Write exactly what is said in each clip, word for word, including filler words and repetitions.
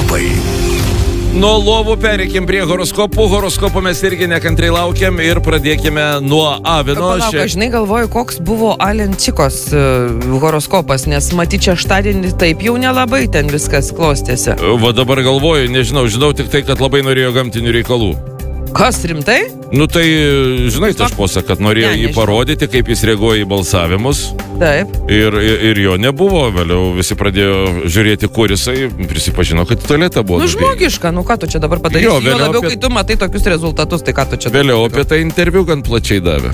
Horoskopai. Nuo lovų pereikim prie horoskopų. Horoskopų mes irgi nekantrai laukiam ir pradėkime nuo avino. Palauk, Šia... aš žinai galvoju, koks buvo Alencikos uh, horoskopas, nes matyt, šeštadienį taip jau nelabai ten viskas klostėsi. Va dabar galvoju, nežinau, žinau tik tai, kad labai norėjo gamtinių reikalų. Kas, rimtai? Nu tai, žinai, tas posakis, kad norėjo Ne, jį nežinau. parodyti, kaip jis reaguoja į balsavimus. Taip. Ir, ir, ir jo nebuvo, vėliau visi pradėjo žiūrėti, kur jisai prisipažino, kad į tualetą buvo. Nu nubėgęs. žmogiška, nu ką tu čia dabar padarysi? Jo, Jo, vėliau labiau, apie- kai tu matai tokius rezultatus, tai ką tu čia Vėliau dabar- apie tai interviu gan plačiai davė.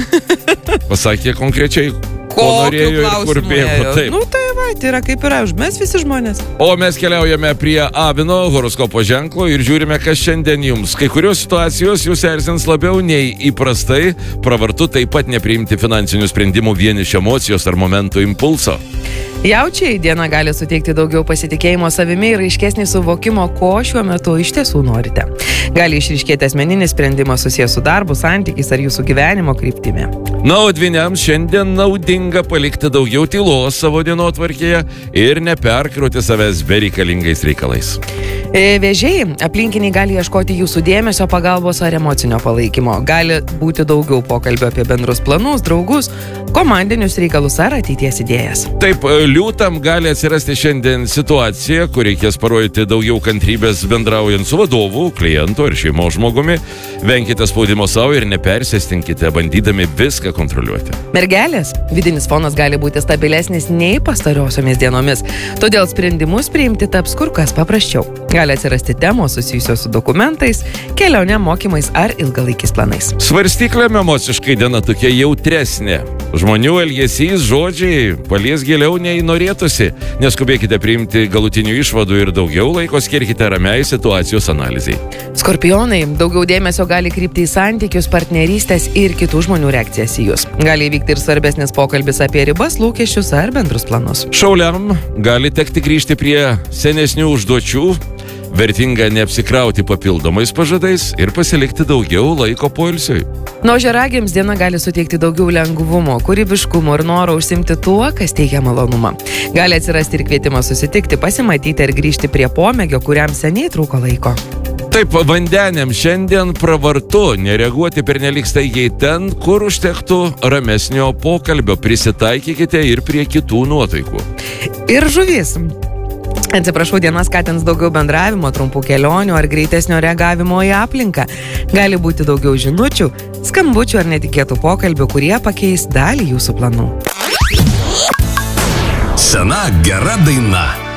Pasakė konkrečiai, ko Kokiu norėjo ir kur klausimu bėgo. ėjo? Taip. Nu tai va, tai yra kaip yra, mes visi žmonės. O mes keliaujame prie avino horoskopo ženklo ir žiūrime, kas šiandien jums. Kai kurios situacijos jūs erzins labiau nei įprastai, pravartu taip pat nepriimti finansinių sprendimų vien iš emocijos ar momentų impulso. Jaučiai diena gali suteikti daugiau pasitikėjimo savimi ir aiškesnį suvokimo, ko šiuo metu iš tiesų norite. Gali išryškėti asmeninis sprendimas susijęs su darbu, santykiais ar jūsų gyvenimo kryptimi. Na, o dvyniams šiandien naudinga palikti daugiau tylos savo dienotvarkėje ir neperkrauti savęs bereikalingais reikalais. E, Vėžiai, aplinkiniai gali ieškoti jūsų dėmesio, pagalbos ar emocinio palaikymo. Gali būti daugiau pokalbio apie bendrus planus, draugus, komandinius reikalus ar ateities idėjas. Taip, liūtam gali atsirasti šiandien situacija, kur reikės parodyti daugiau kantrybės bendraujant su vadovu, klientu ar šeimos žmogumi. Venkite spaudimo savo ir nepersėstinkite, bandydami viską kontroliuoti. Mergelės, vidinis fonas gali būti stabilesnis nei pastariosiomis dienomis, todėl sprendimus priimti taps kur kas paprasčiau. Gali atsirasti temos susijusios su dokumentais, kelionė, mokymais ar ilgalaikiais planais. Svarstyklėm emociškai diena tokia jautresnė. Žmonių elgesys, žodžiai palies giliau nei norėtųsi. Neskubėkite priimti galutinių išvadų ir daugiau laiko skirkite ramiai situacijos analizai. Skorpionai, daugiau dėmesio gali krypti į santykius, partnerystės ir kitų žmonių reakcijas į jūs. Gali įvykti ir svarbesnis pokalbis apie ribas, lūkesčius ar bendrus planus. Šauliam gali tekti grįžti prie senesnių užduočių. Vertinga neapsikrauti papildomais pažadais ir pasilikti daugiau laiko poilsiui. Nuo ožiaragiams diena gali suteikti daugiau lengvumo, kūrybiškumo ir noro užsimti tuo, kas teikia malonumą. Gali atsirasti ir kvietimas susitikti, pasimatyti ir grįžti prie pomėgio, kuriam seniai trūko laiko. Taip, vandeniam šiandien pravartu nereaguoti pernelyg staigiai ten, kur užtektų ramesnio pokalbio. Prisitaikykite ir prie kitų nuotaikų. Ir žuvis. Atsiprašau, diena skatins daugiau bendravimo, trumpų kelionių ar greitesnio reagavimo į aplinką. Gali būti daugiau žinučių, skambučių ar netikėtų pokalbių, kurie pakeis dalį jūsų planų. Sena gera daina.